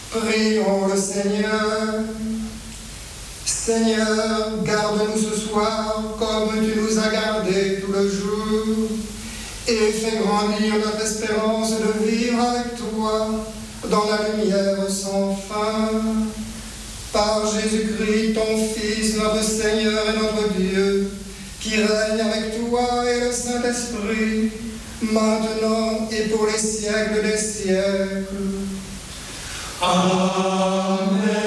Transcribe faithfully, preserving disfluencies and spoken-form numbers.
Prions le Seigneur. Seigneur, garde-nous ce soir comme tu nous as gardés tout le jour et fais grandir notre espérance de vivre avec toi dans la lumière sans fin. Par Jésus-Christ, ton Fils, notre Seigneur et notre Dieu, qui règne avec toi et le Saint-Esprit, maintenant et pour les siècles des siècles. Amen.